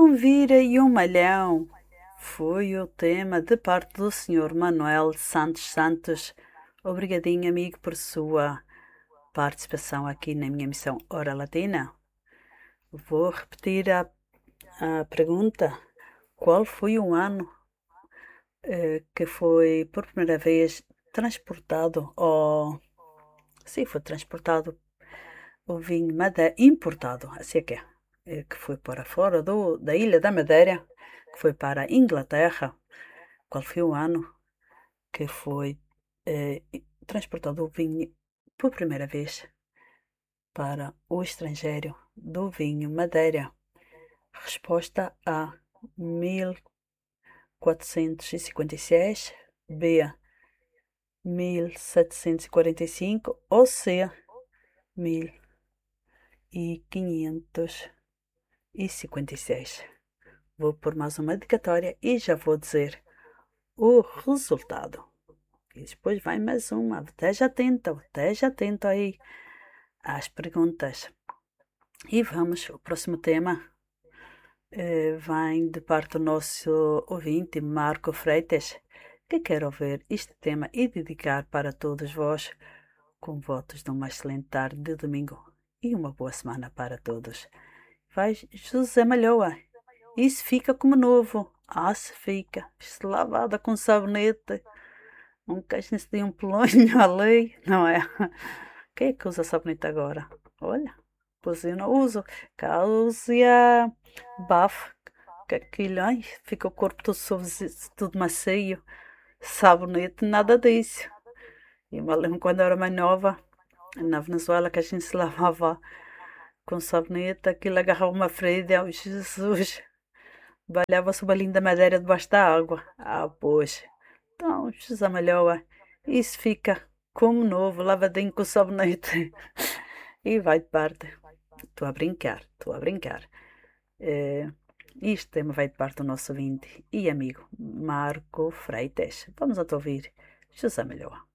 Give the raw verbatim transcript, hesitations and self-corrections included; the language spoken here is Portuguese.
Um vira e um malhão foi o tema de parte do senhor Manuel Santos Santos. Obrigadinho, amigo, por sua participação aqui na minha missão Hora Latina. Vou repetir a, a pergunta. Qual foi o ano eh, que foi por primeira vez transportado, ou sim, foi transportado o vinho Madeira, importado, assim é que é, eh, que foi para fora do, da Ilha da Madeira, que foi para a Inglaterra? Qual foi o ano que foi eh, transportado o vinho por primeira vez para o estrangeiro do vinho Madeira? Resposta A: mil quatrocentos e cinquenta e seis, B: mil setecentos e quarenta e cinco ou C: mil quinhentos e cinquenta e seis. Vou por mais uma dedicatória e já vou dizer o resultado. E depois vai mais uma. Esteja atento, esteja atento aí às perguntas. E vamos, o próximo tema eh, vem de parte do nosso ouvinte, Marco Freitas, que quer ouvir este tema e dedicar para todos vós, com votos de uma excelente tarde de domingo e uma boa semana para todos. Vai José Malhoa. Isso fica como novo. Ah, se fica. Se lavada com sabonete. Um queixem-se de um pelonho ali, não é? Quem é que usa sabonete agora? Olha, pois eu não uso. Cá usa bafo. Que aquilo, ai, fica o corpo todo, suave, tudo macio. Sabonete, nada disso. E eu me lembro quando eu era mais nova, na Venezuela, que a gente se lavava com sabonete, aquilo agarrava uma ferida. Oh, Jesus! Balhava-se o balinho da madeira debaixo da água. Ah, pois. Então, Jesus melhor. Isso fica como novo, lavadinho com sabonete. E vai de parte. Estou a brincar, estou a brincar. Eh, Este tema vai de parte do nosso ouvinte e amigo Marco Freitas. Vamos a te ouvir. José Melhor.